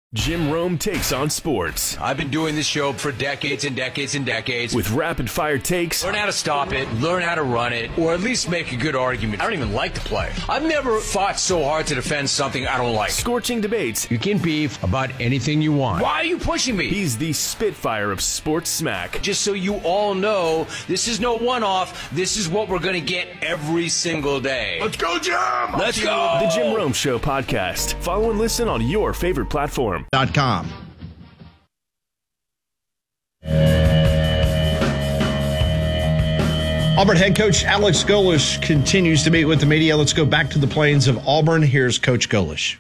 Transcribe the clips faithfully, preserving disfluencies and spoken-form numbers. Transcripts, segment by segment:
Jim Rome takes on sports. I've been doing this show for decades and decades and decades. With rapid-fire takes. Learn how to stop it, learn how to run it, or at least make a good argument. I don't even like to play. I've never fought so hard to defend something I don't like. Scorching debates. You can beef about anything you want. Why are you pushing me? He's the Spitfire of sports smack. Just so you all know, this is no one-off. This is what we're going to get every single day. Let's go, Jim! Let's go! The Jim Rome Show podcast. Follow and listen on your favorite platform. Dot com. Auburn head coach Alex Golesh continues to meet with the media. Let's go back to the plains of Auburn. Here's Coach Golesh.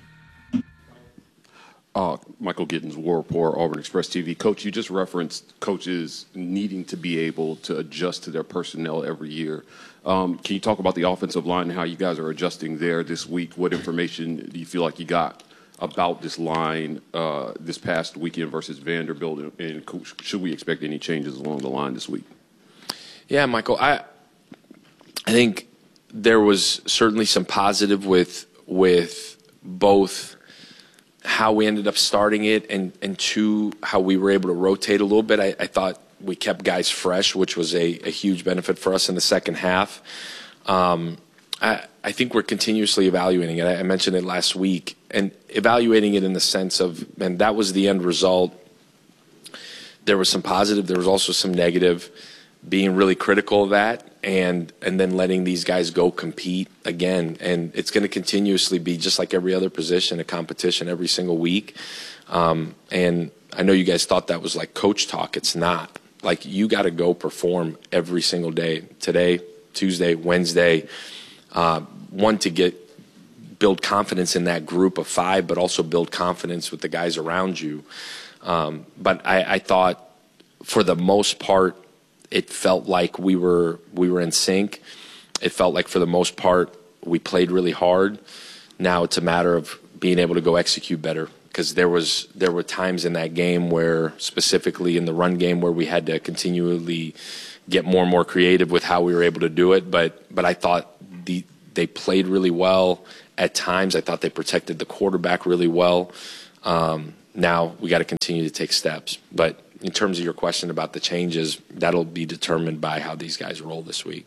Uh, Michael Giddens, War Report, Auburn Express T V. Coach, you just referenced coaches needing to be able to adjust to their personnel every year. Um, can you talk about the offensive line and how you guys are adjusting there this week? What information do you feel like you got about this line uh, this past weekend versus Vanderbilt, and, and should we expect any changes along the line this week? Yeah, Michael, I I think there was certainly some positive with with both how we ended up starting it and, and two, how we were able to rotate a little bit. I, I thought we kept guys fresh, which was a, a huge benefit for us in the second half. Um, I, I think we're continuously evaluating it. I, I mentioned it last week, and evaluating it in the sense of, and that was the end result. There was some positive. There was also some negative. Being really critical of that, and and then letting these guys go compete again. And it's going to continuously be, just like every other position, a competition every single week. Um, and I know you guys thought that was like coach talk. It's not. Like, you got to go perform every single day. Today, Tuesday, Wednesday. Uh, one, to get build confidence in that group of five, but also build confidence with the guys around you. Um, but I, I thought, for the most part, it felt like we were we were in sync. It felt like, for the most part, we played really hard. Now it's a matter of being able to go execute better, because there was there were times in that game where, specifically in the run game, where we had to continually get more and more creative with how we were able to do it. But but I thought the they played really well at times. I thought they protected the quarterback really well. Um, now we got to continue to take steps. But in terms of your question about the changes, that'll be determined by how these guys roll this week.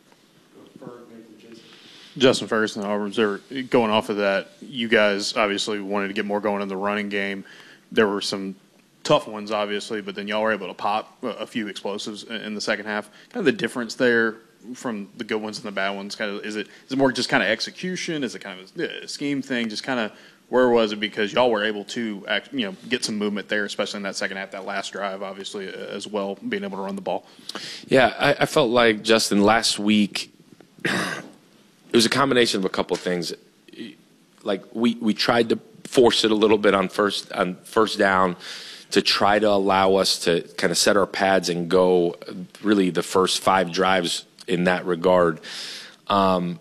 Justin Ferguson, Auburn Observer, going off of that, you guys obviously wanted to get more going in the running game. There were some tough ones, obviously, but then y'all were able to pop a few explosives in the second half. Kind of the difference there from the good ones and the bad ones, kind of, is it is it more just kind of execution? Is it kind of a scheme thing? Just kind of, where was it? Because y'all were able to act, you know, get some movement there, especially in that second half, that last drive, obviously, as well, being able to run the ball. Yeah, I, I felt like, Justin, last week, it was a combination of a couple of things. Like, we, we tried to force it a little bit on first on first down to try to allow us to kind of set our pads and go really the first five drives in that regard. Um,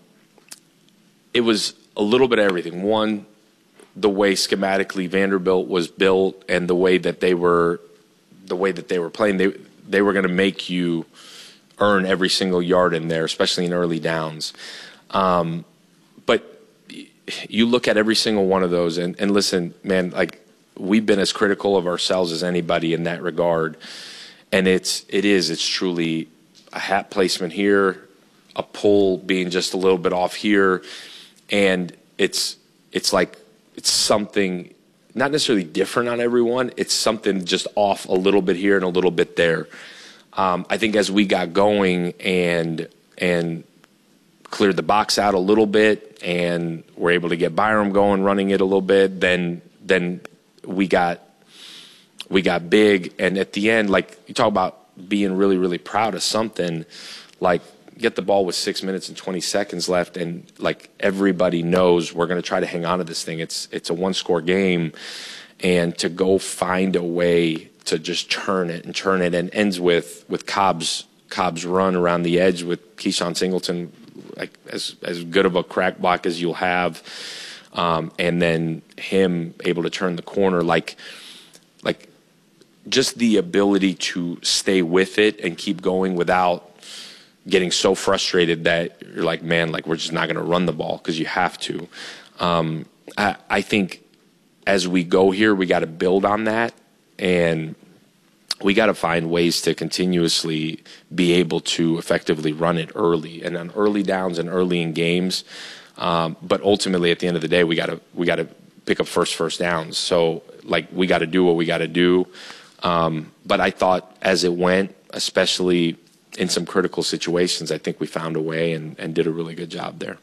it was a little bit of everything. One, the way schematically Vanderbilt was built and the way that they were the way that they were playing, they they were going to make you earn every single yard in there, especially in early downs. Um, but you look at every single one of those, and, and listen, man, like, we've been as critical of ourselves as anybody in that regard. And it's it is it's truly a hat placement here, a pull being just a little bit off here, and it's it's like it's something not necessarily different on everyone. It's something just off a little bit here and a little bit there. Um, I think as we got going and and cleared the box out a little bit and were able to get Byram going, running it a little bit, then then we got we got big. And at the end, like, you talk about being really, really proud of something, like, get the ball with six minutes and twenty seconds left, and like, everybody knows we're going to try to hang on to this thing. It's it's a one-score game, and to go find a way to just turn it and turn it, and ends with with Cobb's Cobb's run around the edge with Keyshawn Singleton, like as as good of a crack block as you'll have, um, and then him able to turn the corner, like like just the ability to stay with it and keep going without getting so frustrated that you're like, man, like, we're just not going to run the ball, because you have to. Um, I, I think as we go here, we got to build on that, and we got to find ways to continuously be able to effectively run it early and on early downs and early in games. Um, but ultimately, at the end of the day, we got to we got to pick up first first downs. So like we got to do what we got to do. Um, but I thought as it went, especially in some critical situations, I think we found a way and, and did a really good job there.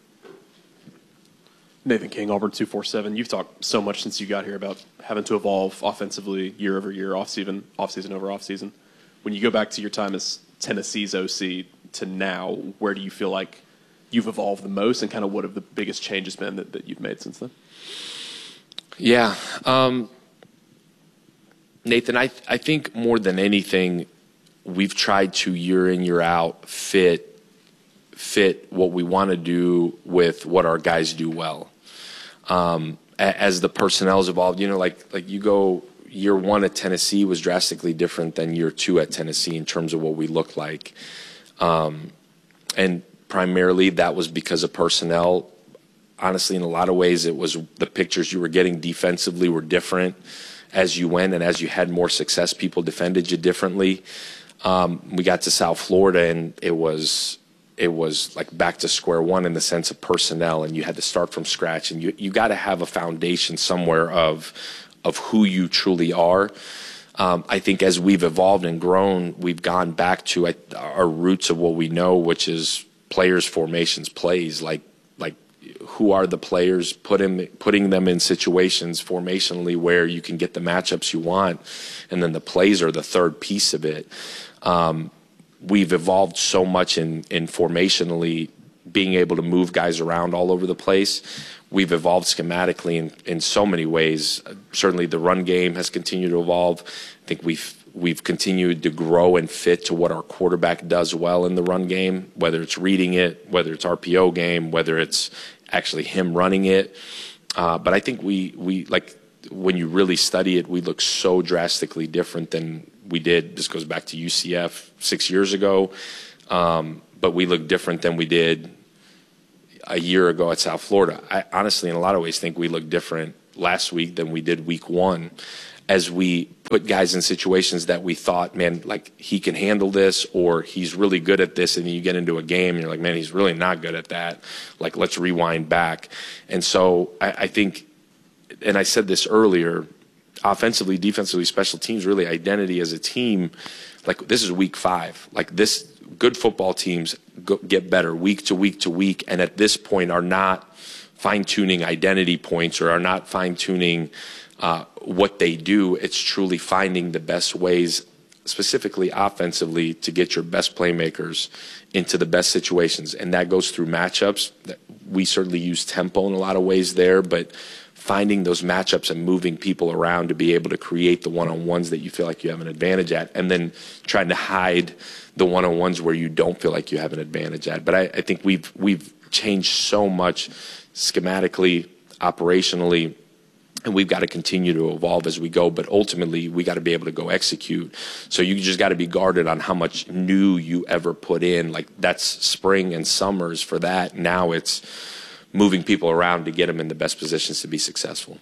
Nathan King, Auburn two forty-seven. You've talked so much since you got here about having to evolve offensively year over year, off-season, off-season over off-season. When you go back to your time as Tennessee's O C to now, where do you feel like you've evolved the most, and kind of what have the biggest changes been that, that you've made since then? Yeah. Um, Nathan, I, I think more than anything, we've tried to year in, year out fit fit what we want to do with what our guys do well. Um, as the personnel's evolved, you know, like like you go year one at Tennessee was drastically different than year two at Tennessee in terms of what we look like. Um, and primarily that was because of personnel. Honestly, in a lot of ways, it was the pictures you were getting defensively were different as you went, and as you had more success, people defended you differently. Um, we got to South Florida, and it was it was like back to square one in the sense of personnel, and you had to start from scratch, and you you got to have a foundation somewhere of of who you truly are. Um, I think as we've evolved and grown, we've gone back to our roots of what we know, which is players, formations, plays. Like like who are the players? Put him, putting them in situations formationally where you can get the matchups you want, and then the plays are the third piece of it. Um, we've evolved so much in, in formationally being able to move guys around all over the place. We've evolved schematically in, in so many ways. Uh, certainly the run game has continued to evolve. I think we've we've continued to grow and fit to what our quarterback does well in the run game, whether it's reading it, whether it's R P O game, whether it's actually him running it. Uh, but I think we, we like when you really study it, we look so drastically different than we did. This goes back to U C F six years ago. Um, but we look different than we did a year ago at South Florida. I honestly, in a lot of ways, think we look different last week than we did week one, as we put guys in situations that we thought, man, like he can handle this, or he's really good at this, and then you get into a game and you're like, man, he's really not good at that. Like, let's rewind back. And so I, I think, and I said this earlier, offensively, defensively, special teams, really identity as a team, like this is week five. Like this, good football teams go, get better week to week to week, and at this point are not fine-tuning identity points or are not fine-tuning uh, what they do. It's truly finding the best ways, specifically offensively, to get your best playmakers into the best situations, and that goes through matchups. We certainly use tempo in a lot of ways there, but finding those matchups and moving people around to be able to create the one-on-ones that you feel like you have an advantage at, and then trying to hide the one-on-ones where you don't feel like you have an advantage at. But I, I think we've we've changed so much schematically, operationally, and we've got to continue to evolve as we go. But ultimately, we got to be able to go execute. So you just got to be guarded on how much new you ever put in. Like that's spring and summers for that. Now it's moving people around to get them in the best positions to be successful.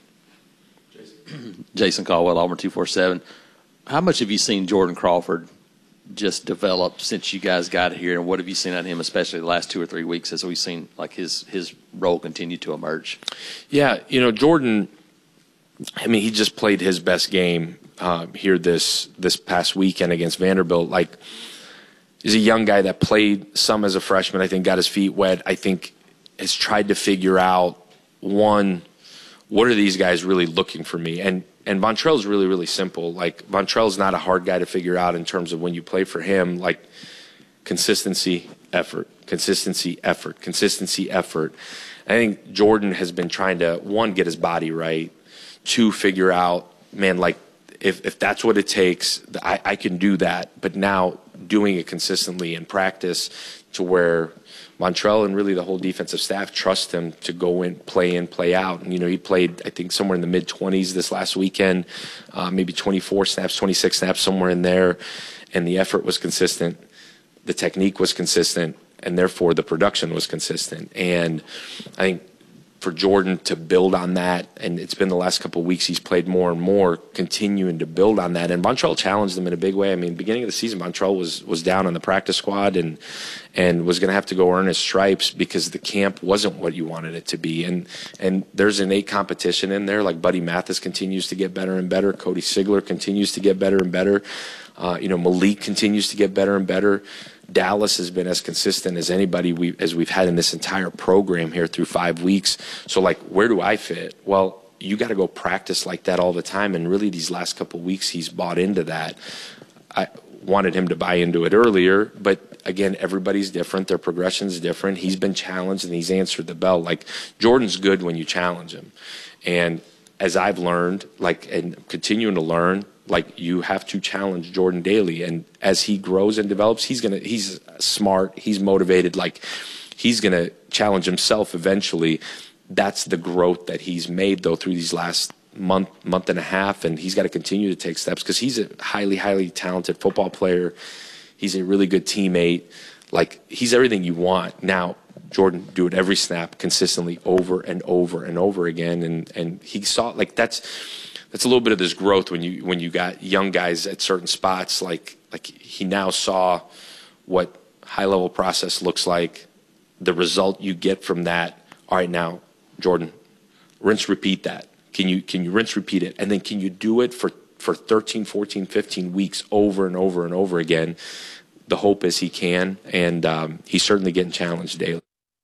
Jason Caldwell, Auburn two forty-seven. How much have you seen Jordan Crawford just develop since you guys got here, and what have you seen on him, especially the last two or three weeks, as we've seen like his his role continue to emerge? Yeah, you know, Jordan, I mean, he just played his best game uh, here this this past weekend against Vanderbilt. Like, he's a young guy that played some as a freshman. I think got his feet wet. I think has tried to figure out, one, what are these guys really looking for me? And and Vontrell's really, really simple. Like, Vontrell's not a hard guy to figure out in terms of when you play for him. Like, consistency, effort, consistency, effort, consistency, effort. I think Jordan has been trying to, one, get his body right, two, figure out, man, like, if, if that's what it takes, I, I can do that. But now doing it consistently in practice to where Vontrell and really the whole defensive staff trust him to go in, play in, play out. And, you know, he played, I think, somewhere in the mid-twenties this last weekend, uh, maybe twenty-four snaps, twenty-six snaps, somewhere in there. And the effort was consistent. The technique was consistent. And, therefore, the production was consistent. And I think for Jordan to build on that, and it's been the last couple of weeks he's played more and more, continuing to build on that. And Montrell challenged him in a big way. I mean, beginning of the season, Montrell was was down on the practice squad and and was going to have to go earn his stripes because the camp wasn't what you wanted it to be. And and there's innate competition in there. Like Buddy Mathis continues to get better and better. Cody Sigler continues to get better and better. Uh, you know, Malik continues to get better and better. Dallas has been as consistent as anybody we as we've had in this entire program here through five weeks. So, like, where do I fit? Well, you got to go practice like that all the time. And really, these last couple of weeks, he's bought into that. I wanted him to buy into it earlier, but again, everybody's different. Their progression's different. He's been challenged and he's answered the bell. Like, Jordan's good when you challenge him. And as I've learned, like, and continuing to learn, like, you have to challenge Jordan daily. And as he grows and develops, he's going to, he's smart, he's motivated, like, he's going to challenge himself eventually. That's the growth that he's made, though, through these last month, month and a half. And he's got to continue to take steps because he's a highly, highly talented football player. He's a really good teammate. Like, he's everything you want. Now, Jordan, do it every snap consistently over and over and over again. And, and he saw, like, that's, That's a little bit of this growth when you when you got young guys at certain spots. Like like he now saw what high level process looks like, the result you get from that. All right, now, Jordan, rinse repeat that. Can you can you rinse repeat it, and then can you do it for for thirteen, fourteen, fifteen weeks over and over and over again? The hope is he can, and um, he's certainly getting challenged daily.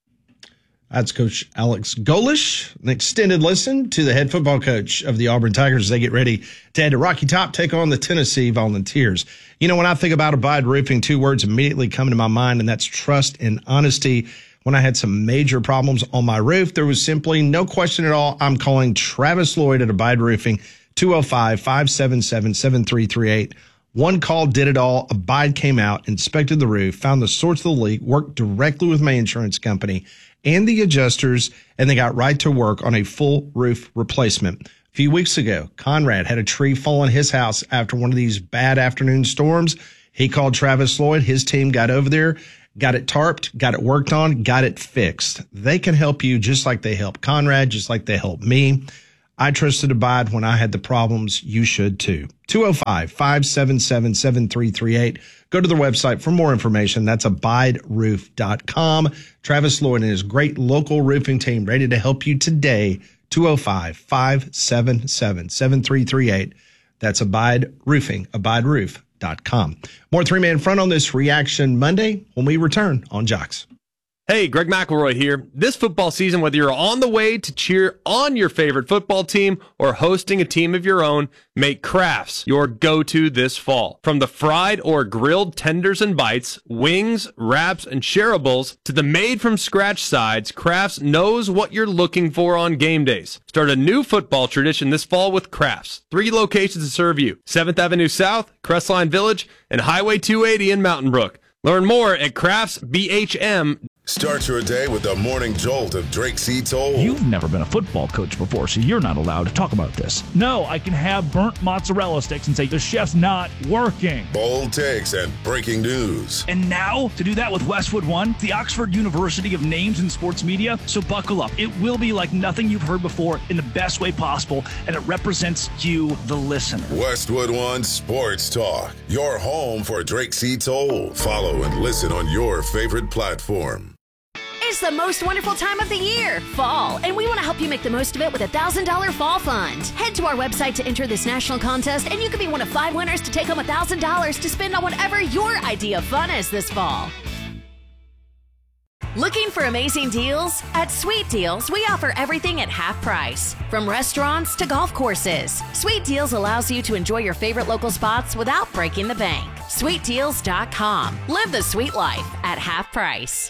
That's Coach Alex Golesh. An extended listen to the head football coach of the Auburn Tigers as they get ready to head to Rocky Top, take on the Tennessee Volunteers. You know, when I think about Abide Roofing, two words immediately come to my mind, and that's trust and honesty. When I had some major problems on my roof, there was simply no question at all. I'm calling Travis Lloyd at Abide Roofing, two oh five, five seven seven, seven three three eight. One call did it all. Abide came out, inspected the roof, found the source of the leak, worked directly with my insurance company and the adjusters, and they got right to work on a full roof replacement. A few weeks ago, Conrad had a tree fall on his house after one of these bad afternoon storms. He called Travis Lloyd. His team got over there, got it tarped, got it worked on, got it fixed. They can help you just like they helped Conrad, just like they helped me. I trusted Abide when I had the problems. You should too. two oh five, five seven seven, seven three three eight. Go to their website for more information. That's abide roof dot com. Travis Lloyd and his great local roofing team ready to help you today. two oh five, five seven seven, seven three three eight. That's Abide Roofing, abide roof dot com. More three-man front on this Reaction Monday when we return on Jocks. Hey, Greg McElroy here. This football season, whether you're on the way to cheer on your favorite football team or hosting a team of your own, make Crafts your go-to this fall. From the fried or grilled tenders and bites, wings, wraps, and shareables, to the made-from-scratch sides, Crafts knows what you're looking for on game days. Start a new football tradition this fall with Crafts. Three locations to serve you: seventh Avenue South, Crestline Village, and Highway two eighty in Mountain Brook. Learn more at crafts b h m. Start your day with the morning jolt of Drake Seats Old. You've never been a football coach before, so you're not allowed to talk about this. No, I can have burnt mozzarella sticks and say the chef's not working. Bold takes and breaking news. And now, to do that with Westwood One, the Oxford University of Names in Sports Media. So buckle up. It will be like nothing you've heard before in the best way possible, and it represents you, the listener. Westwood One Sports Talk, your home for Drake Seats Old. Follow and listen on your favorite platform. It's the most wonderful time of the year, fall, and we want to help you make the most of it with a one thousand dollars Fall Fund. Head to our website to enter this national contest, and you could be one of five winners to take home one thousand dollars to spend on whatever your idea of fun is this fall. Looking for amazing deals? At Sweet Deals, we offer everything at half price. From restaurants to golf courses, Sweet Deals allows you to enjoy your favorite local spots without breaking the bank. sweet deals dot com. Live the sweet life at half price.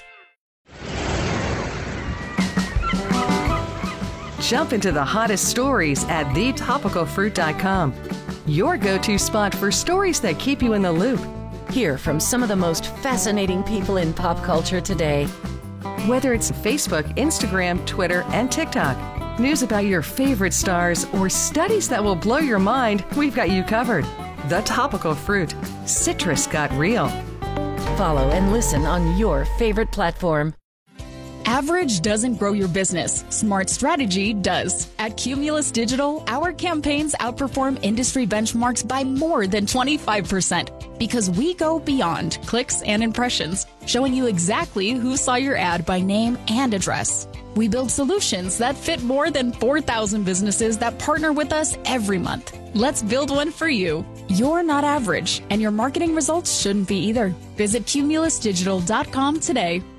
Jump into the hottest stories at the topical fruit dot com. Your go-to spot for stories that keep you in the loop. Hear from some of the most fascinating people in pop culture today. Whether it's Facebook, Instagram, Twitter, and TikTok, news about your favorite stars, or studies that will blow your mind, we've got you covered. The Topical Fruit. Citrus got real. Follow and listen on your favorite platform. Average doesn't grow your business. Smart strategy does. At Cumulus Digital, our campaigns outperform industry benchmarks by more than twenty-five percent because we go beyond clicks and impressions, showing you exactly who saw your ad by name and address. We build solutions that fit more than four thousand businesses that partner with us every month. Let's build one for you. You're not average, and your marketing results shouldn't be either. Visit cumulus digital dot com today.